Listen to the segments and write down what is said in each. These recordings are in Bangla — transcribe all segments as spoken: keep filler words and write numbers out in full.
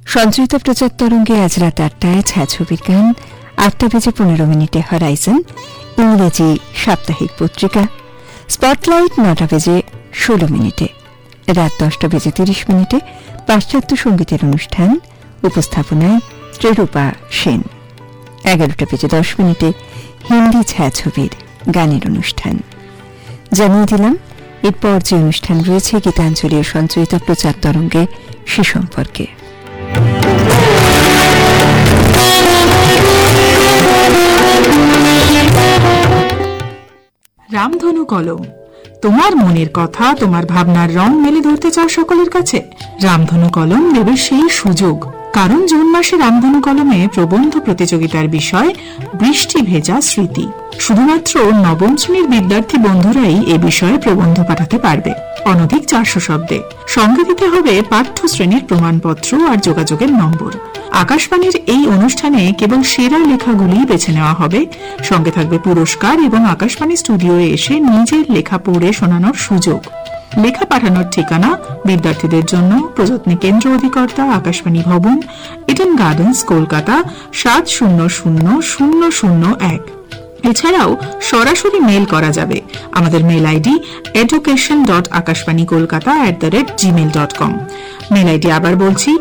সঞ্চয়িত প্রচার তরঙ্গে আজ রাত আটটায় ছায়াছবির গান, আটটা বেজে পনেরো মিনিটে হরাইজন ইংরেজি সাপ্তাহিক পত্রিকা, স্পটলাইট নটা বেজে ষোলো মিনিটে, রাত দশটা বেজে তিরিশ মিনিটে পাশ্চাত্য সঙ্গীতের অনুষ্ঠান, উপস্থাপনায় ত্রিরূপা সেন, এগারোটা বেজে দশ মিনিটে হিন্দি ছায়াছবির গানের অনুষ্ঠান। জানিয়ে দিলাম এরপর যে অনুষ্ঠান রয়েছে গীতাঞ্জলি ও সঞ্চয়িত প্রচার তরঙ্গে সে সম্পর্কে। রামধনু কলম, তোমার মনের কথা, তোমার ভাবনার রং মেলে ধরতে চাও সকলের কাছে? রামধনু কলম দেবে সেই সুযোগ। কারণ জুন মাসে রামধনু কলমে প্রবন্ধ প্রতিযোগিতার বিষয় বৃষ্টি ভেজা স্মৃতি। শুধুমাত্র নবম শ্রেণীর বিদ্যার্থী বন্ধুরাই এ বিষয়ে প্রবন্ধ পাঠাতে পারবে, অনধিক চারশো শব্দে। সঙ্গে দিতে হবে পাঠ্য শ্রেণীর প্রমাণপত্র আর যোগাযোগের নম্বর। আকাশবাণীর এই অনুষ্ঠানে কেবল সেরা লেখাগুলি বেছে নেওয়া হবে, সঙ্গে থাকবে পুরস্কার এবং আকাশবাণী স্টুডিওয়ে এসে নিজের লেখা পড়ে শোনানোর সুযোগ। লেখা পাঠানোর ঠিকানা বিদ্যার্থীদের জন্য প্রযত্নী কেন্দ্র অধিকর্তা, আকাশবাণী ভবন, ইডেন গার্ডেন্স, কলকাতা সাত শূন্য শূন্য শূন্য শূন্য এক। এছাড়াও সরাসরি মেল করা যাবে। আমাদের mail ID education dot Akashvani Kolkata at the rate Gmail dot com. Mail ID আবার বলছি,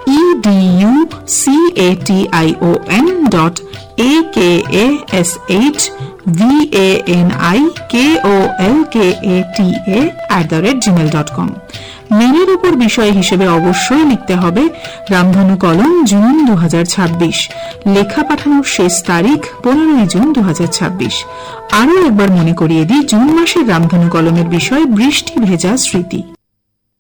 education dot akash vanikokolkata at the rate gmail dot com। মেলের উপর বিষয় হিসেবে অবশ্যই লিখতে হবে রামধনু কলম জুন দু হাজার ছাব্বিশ। লেখা পাঠানোর শেষ তারিখ পনেরোই জুন দু হাজার ছাব্বিশ। আরও একবার মনে করিয়ে দিই, জুন মাসের রামধনু কলমের বিষয় বৃষ্টি ভেজা স্মৃতি।